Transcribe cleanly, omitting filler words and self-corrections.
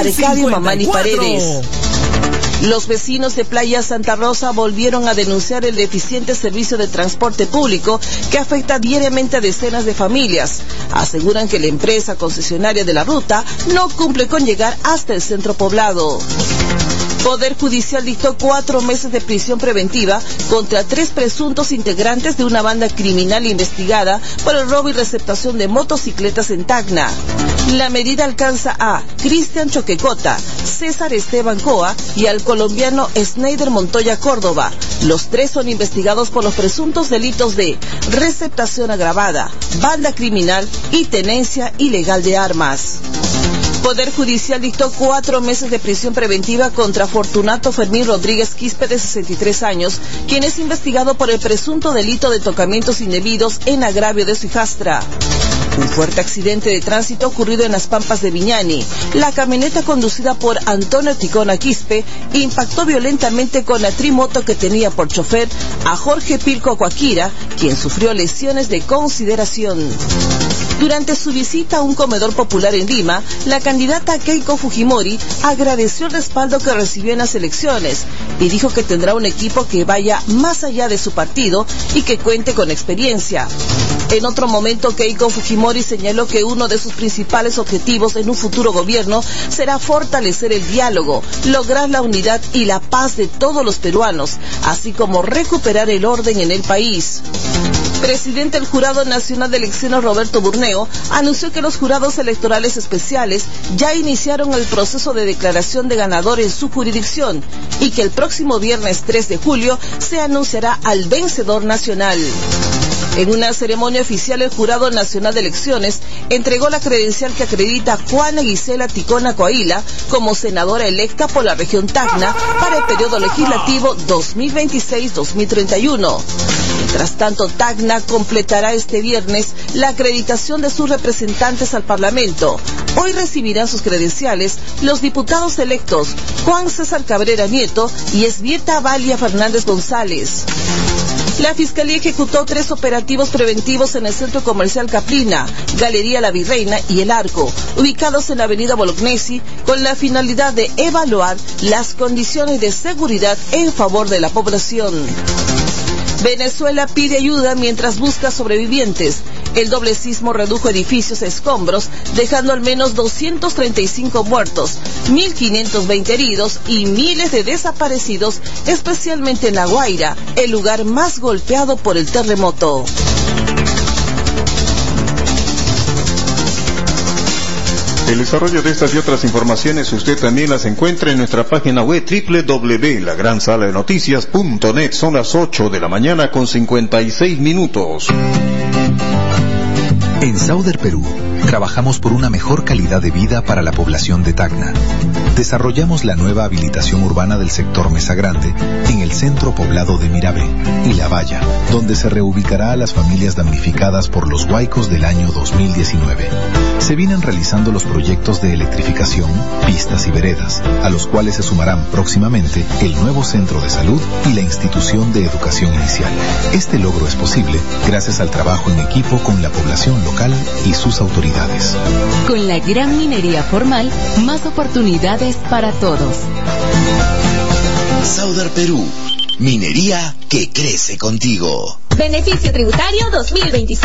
Arcadio Mamani Paredes. Los vecinos de Playa Santa Rosa volvieron a denunciar el deficiente servicio de transporte público que afecta diariamente a decenas de familias. Aseguran que la empresa concesionaria de la ruta no cumple con llegar hasta el centro poblado. Poder Judicial dictó 4 meses de prisión preventiva contra 3 presuntos integrantes de una banda criminal investigada por el robo y receptación de motocicletas en Tacna. La medida alcanza a Cristian Choquecota, César Esteban Coa y al colombiano Sneider Montoya Córdoba. Los 3 son investigados por los presuntos delitos de receptación agravada, banda criminal y tenencia ilegal de armas. Poder Judicial dictó 4 meses de prisión preventiva contra Fortunato Fermín Rodríguez Quispe, de 63 años, quien es investigado por el presunto delito de tocamientos indebidos en agravio de su hijastra. Un fuerte accidente de tránsito ocurrido en las Pampas de Viñani. La camioneta conducida por Antonio Ticona Quispe impactó violentamente con la trimoto que tenía por chofer a Jorge Pirco Coaquira, quien sufrió lesiones de consideración. Durante su visita a un comedor popular en Lima, la candidata Keiko Fujimori agradeció el respaldo que recibió en las elecciones y dijo que tendrá un equipo que vaya más allá de su partido y que cuente con experiencia. En otro momento, Keiko Fujimori señaló que uno de sus principales objetivos en un futuro gobierno será fortalecer el diálogo, lograr la unidad y la paz de todos los peruanos, así como recuperar el orden en el país. Presidente del Jurado Nacional de Elecciones, Roberto Burneo, anunció que los jurados electorales especiales ya iniciaron el proceso de declaración de ganador en su jurisdicción y que el próximo viernes 3 de julio se anunciará al vencedor nacional. En una ceremonia oficial, el Jurado Nacional de Elecciones entregó la credencial que acredita a Juana Gisela Ticona Coaila como senadora electa por la región Tacna para el periodo legislativo 2026-2031. Mientras tanto, Tacna completará este viernes la acreditación de sus representantes al Parlamento. Hoy recibirán sus credenciales los diputados electos Juan César Cabrera Nieto y Esbieta Valia Fernández González. La Fiscalía ejecutó 3 operativos preventivos en el Centro Comercial Caprina, Galería La Virreina y El Arco, ubicados en la Avenida Bolognesi, con la finalidad de evaluar las condiciones de seguridad en favor de la población. Venezuela pide ayuda mientras busca sobrevivientes. El doble sismo redujo edificios a escombros, dejando al menos 235 muertos, 1.520 heridos y miles de desaparecidos, especialmente en La Guaira, el lugar más golpeado por el terremoto. El desarrollo de estas y otras informaciones usted también las encuentra en nuestra página web www.lagransalanoticias.net. Son las 8 de la mañana con 56 minutos. En Sauder Perú, trabajamos por una mejor calidad de vida para la población de Tacna. Desarrollamos la nueva habilitación urbana del sector Mesa Grande en el centro poblado de Mirabé y La Valla, donde se reubicará a las familias damnificadas por los huaicos del año 2019. Se vienen realizando los proyectos de electrificación, pistas y veredas, a los cuales se sumarán próximamente el nuevo centro de salud y la institución de educación inicial. Este logro es posible gracias al trabajo en equipo con la población local y sus autoridades. Con la gran minería formal, más oportunidades para todos. Sauder Perú, minería que crece contigo. Beneficio tributario 2027.